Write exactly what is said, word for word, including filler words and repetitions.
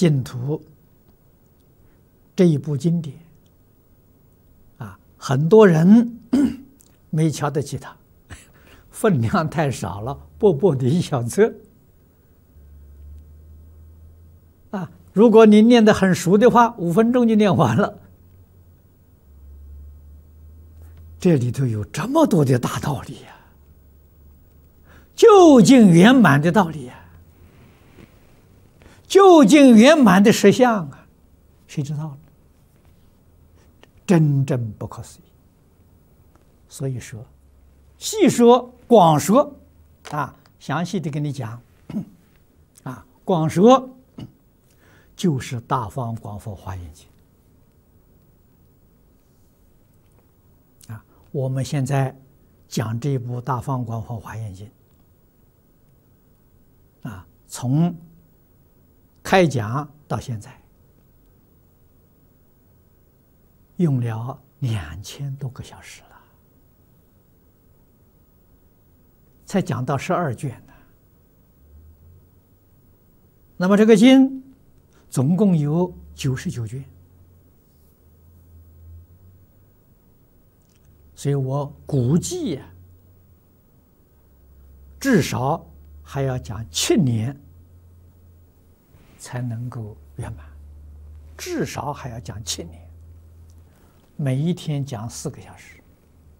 净土这一部经典啊，很多人没瞧得起它，分量太少了，薄薄的一小册啊。如果你念得很熟的话，五分钟就念完了。这里头有这么多的大道理呀、啊，究竟圆满的道理呀、啊，究竟圆满的实相啊，谁知道呢？真正不可思议。所以说，细说广说啊，详细的跟你讲啊，广说就是《大方广佛华严经》啊。我们现在讲这部《大方广佛华严经》啊，从开讲到现在，用了两千多个小时了，才讲到十二卷呢。那么这个经总共有九十九卷，所以我估计呀、啊，至少还要讲七年才能够圆满，至少还要讲七年，每一天讲四个小时。